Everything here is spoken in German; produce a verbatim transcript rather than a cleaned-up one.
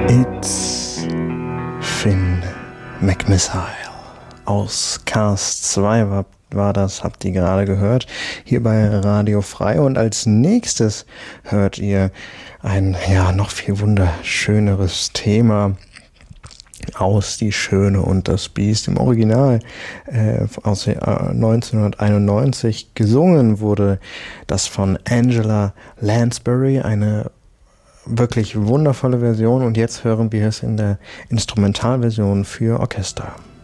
It's Finn McMissile. Aus Cars zwei war, war das, habt ihr gerade gehört, hier bei Radio Frei. Und als nächstes hört ihr ein, ja, noch viel wunderschöneres Thema aus Die Schöne und das Biest. Im Original äh, aus äh, neunzehnhunderteinundneunzig gesungen wurde das von Angela Lansbury, eine wirklich wundervolle Version. Und jetzt hören wir es in der Instrumentalversion für Orchester.